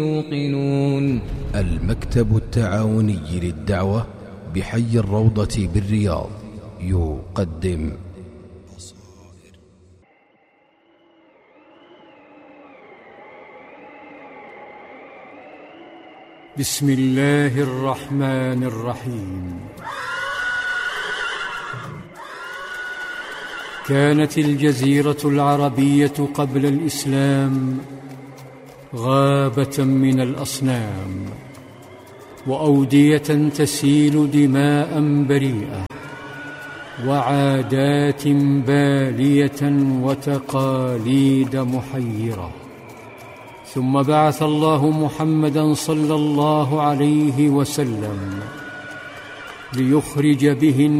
يوقنون. المكتب التعاوني للدعوة بحي الروضة بالرياض يقدم بسم الله الرحمن الرحيم. كانت الجزيرة العربية قبل الإسلام غابة من الأصنام وأودية تسيل دماء بريئة وعادات بالية وتقاليد محيرة. ثم بعث الله محمدًا صلى الله عليه وسلم ليخرج به